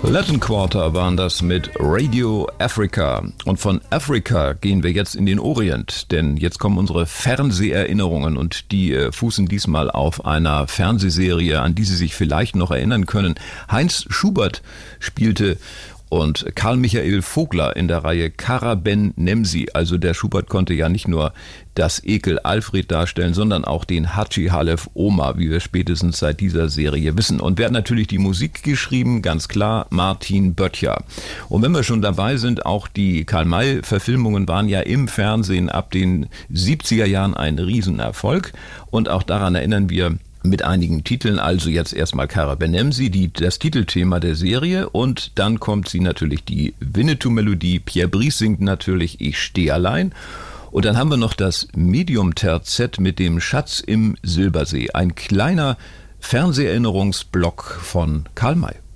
Latin Quarter waren das mit Radio Africa. Und von Afrika gehen wir jetzt in den Orient, denn jetzt kommen unsere Fernseherinnerungen und die fußen diesmal auf einer Fernsehserie, an die Sie sich vielleicht noch erinnern können. Heinz Schubert spielte und Karl Michael Vogler in der Reihe Kara Ben Nemsi. Also der Schubert konnte ja nicht nur das Ekel Alfred darstellen, sondern auch den Hadschi Halef Omar, wie wir spätestens seit dieser Serie wissen. Und wer hat natürlich die Musik geschrieben? Ganz klar, Martin Böttcher. Und wenn wir schon dabei sind, auch die Karl-May-Verfilmungen waren ja im Fernsehen ab den 70er Jahren ein Riesenerfolg. Und auch daran erinnern wir mit einigen Titeln, also jetzt erstmal Kara Ben Nemsi, das Titelthema der Serie, und dann kommt sie natürlich die Winnetou-Melodie, Pierre Brice singt natürlich Ich steh allein, und dann haben wir noch das Medium-Terzett mit dem Schatz im Silbersee, ein kleiner Fernseherinnerungsblock von Karl May.